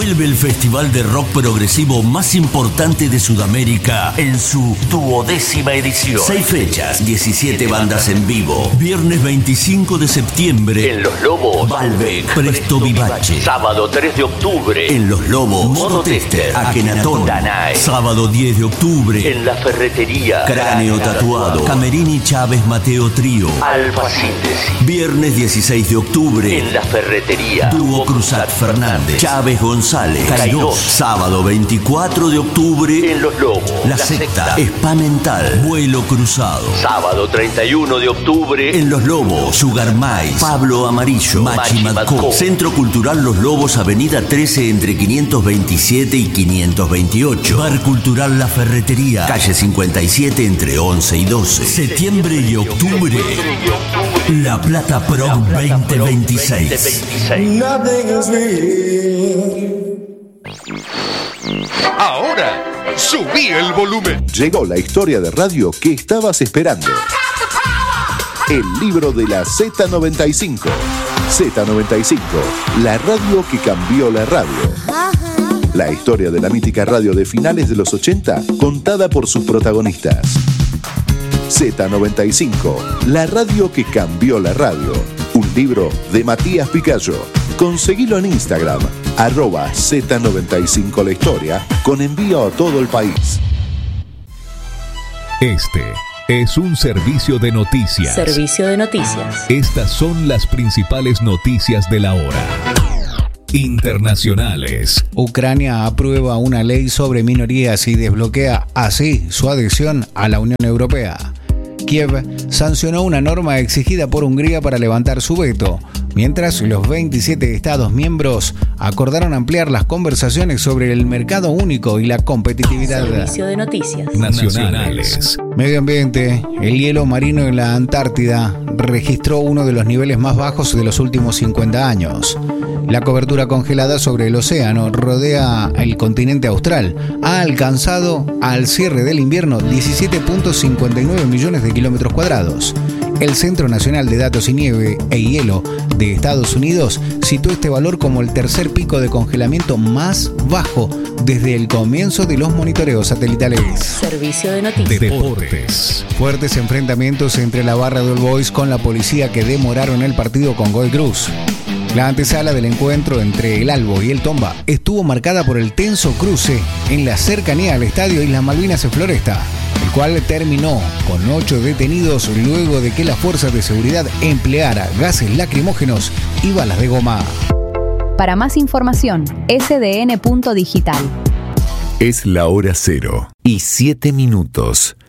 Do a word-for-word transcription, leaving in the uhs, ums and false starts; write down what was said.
Vuelve el festival de rock progresivo más importante de Sudamérica en su duodécima edición. Seis fechas, diecisiete bandas en vivo. Viernes veinticinco de septiembre en Los Lobos, Balbec, Presto Vivace. Sábado tres de octubre en Los Lobos, Modo Tester, Akenatón, Danae. Sábado diez de octubre en La Ferretería, Cráneo Tatuado, Camerini Chávez Mateo Trío, Alfa Síntesis. Viernes dieciséis de octubre en La Ferretería, Dúo Cruzat Fernández, Chávez González, Kairos. Sábado veinticuatro de octubre en Los Lobos, La, La Secta, Spa Mental, Vuelo Cruzado. Sábado treinta y uno de octubre en Los Lobos, Sugar Mais, Pablo Amarillo, Machi Madco. Centro Cultural Los Lobos, Avenida trece entre quinientos veintisiete y quinientos veintiocho. Bar Cultural La Ferretería, calle cincuenta y siete entre once y doce. Septiembre y octubre, La Plata Pro veinte veintiséis. Ahora, subí el volumen. Llegó la historia de radio que estabas esperando. El libro de la Z noventa y cinco. Z noventa y cinco, la radio que cambió la radio. La historia de la mítica radio de finales de los ochenta, contada por sus protagonistas. Z noventa y cinco, la radio que cambió la radio. Un libro de Matías Picayo. Conseguilo en Instagram, arroba Z noventa y cinco la historia, con envío a todo el país. Este es un servicio de noticias. Servicio de noticias. Estas son las principales noticias de la hora. Internacionales. Ucrania aprueba una ley sobre minorías y desbloquea así su adhesión a la Unión Europea. Kiev sancionó una norma exigida por Hungría para levantar su veto, mientras los veintisiete Estados miembros acordaron ampliar las conversaciones sobre el mercado único y la competitividad. Servicio de noticias nacionales. Medio ambiente. El hielo marino en la Antártida registró uno de los niveles más bajos de los últimos cincuenta años. La cobertura congelada sobre el océano rodea el continente austral ha alcanzado al cierre del invierno diecisiete punto cincuenta y nueve millones de kilómetros cuadrados. El Centro Nacional de Datos y Nieve e Hielo de Estados Unidos situó este valor como el tercer pico de congelamiento más bajo desde el comienzo de los monitoreos satelitales. Servicio de noticias. Deportes. Fuertes enfrentamientos entre la barra de All Boys con la policía que demoraron el partido con Godoy Cruz. La antesala del encuentro entre el Albo y el Tomba estuvo marcada por el tenso cruce en la cercanía al estadio Islas Malvinas en Floresta, el cual terminó con ocho detenidos luego de que la fuerza de seguridad empleara gases lacrimógenos y balas de goma. Para más información, ese de ene punto digital. Es la hora cero y siete minutos.